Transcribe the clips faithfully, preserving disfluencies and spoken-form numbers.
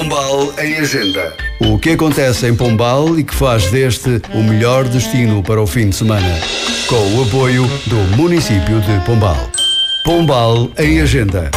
Pombal em Agenda. O que acontece em Pombal e que faz deste o melhor destino para o fim de semana. Com o apoio do município de Pombal. Pombal em Agenda.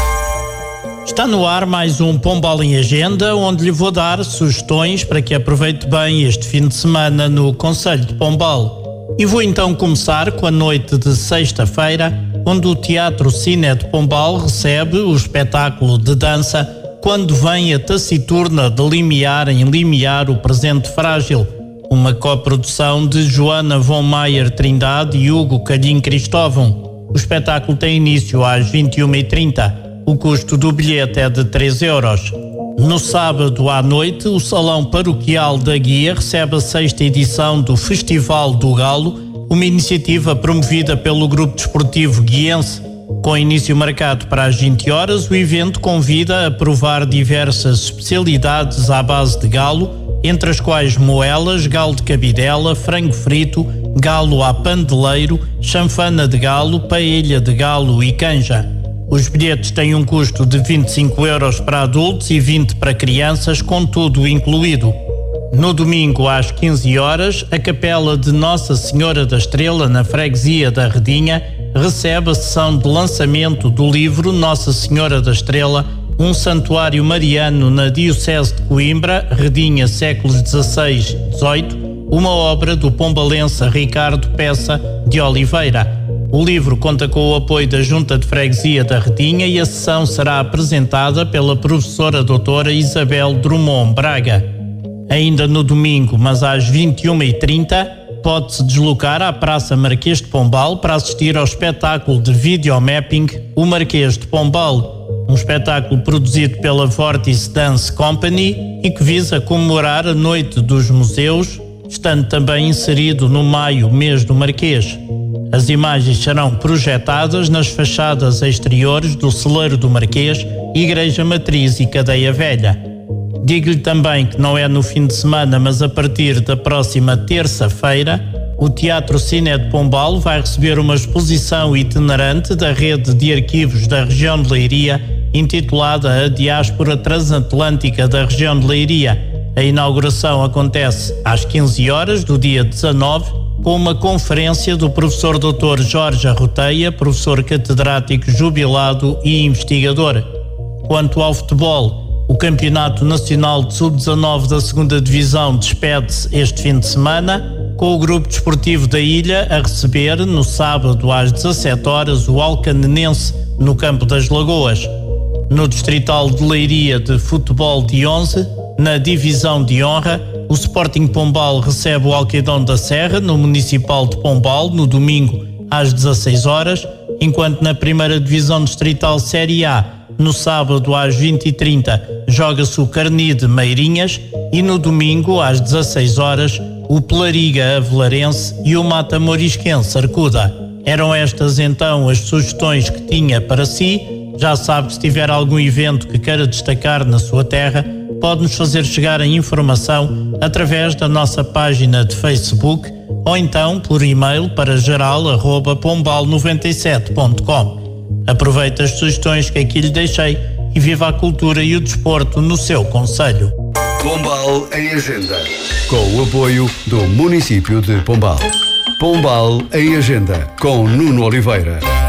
Está no ar mais um Pombal em Agenda, onde lhe vou dar sugestões para que aproveite bem este fim de semana no concelho de Pombal. E vou então começar com a noite de sexta-feira, onde o Teatro Cine de Pombal recebe o espetáculo de dança Quando Vem a Taciturna de Limiar em Limiar o Presente Frágil, uma coprodução de Joana von Maier Trindade e Hugo Calhin Cristóvão. O espetáculo tem início às vinte e uma e trinta. O custo do bilhete é de três euros. No sábado à noite, o Salão Paroquial da Guia recebe a sexta edição do Festival do Galo, uma iniciativa promovida pelo Grupo Desportivo Guiense. Com início marcado para as vinte horas, o evento convida a provar diversas especialidades à base de galo, entre as quais moelas, galo de cabidela, frango frito, galo à pandeleiro, chanfana de galo, paella de galo e canja. Os bilhetes têm um custo de vinte e cinco euros para adultos e vinte para crianças, com tudo incluído. No domingo, às quinze horas, a Capela de Nossa Senhora da Estrela, na freguesia da Redinha, recebe a sessão de lançamento do livro Nossa Senhora da Estrela, um santuário mariano na Diocese de Coimbra, Redinha, séculos dezasseis e dezoito, uma obra do pombalense Ricardo Peça de Oliveira. O livro conta com o apoio da Junta de Freguesia da Redinha e a sessão será apresentada pela professora doutora Isabel Drummond Braga. Ainda no domingo, mas às vinte e uma e trinta, pode-se deslocar à Praça Marquês de Pombal para assistir ao espetáculo de videomapping O Marquês de Pombal, um espetáculo produzido pela Vortice Dance Company e que visa comemorar a Noite dos Museus, estando também inserido no maio, mês do Marquês. As imagens serão projetadas nas fachadas exteriores do Celeiro do Marquês, Igreja Matriz e Cadeia Velha. Digo-lhe também que não é no fim de semana, mas a partir da próxima terça-feira, o Teatro Cine de Pombal vai receber uma exposição itinerante da rede de arquivos da região de Leiria, intitulada A Diáspora Transatlântica da região de Leiria. A inauguração acontece às quinze horas do dia dezanove, com uma conferência do professor doutor Jorge Arroteia, professor catedrático jubilado e investigador. Quanto ao futebol, o Campeonato Nacional de sub dezanove da segunda Divisão despede-se este fim de semana, com o Grupo Desportivo da Ilha a receber, no sábado às dezassete horas, o Alcanenense, no Campo das Lagoas. No Distrital de Leiria de Futebol de onze, na Divisão de Honra, o Sporting Pombal recebe o Alqueidão da Serra, no Municipal de Pombal, no domingo às dezasseis horas, enquanto na Primeira Divisão Distrital Série A, no sábado às vinte e trinta, joga-se o Carni de Meirinhas e no domingo às dezasseis horas, o Pelariga Avelarense e o Mata Morisquense Arcuda. Eram estas então as sugestões que tinha para si. Já sabe que se tiver algum evento que queira destacar na sua terra, pode-nos fazer chegar a informação através da nossa página de Facebook ou então por e-mail para geral arroba pombal noventa e sete ponto com. Aproveite as sugestões que aqui lhe deixei e viva a cultura e o desporto no seu concelho. Pombal em Agenda. Com o apoio do município de Pombal. Pombal em Agenda, com Nuno Oliveira.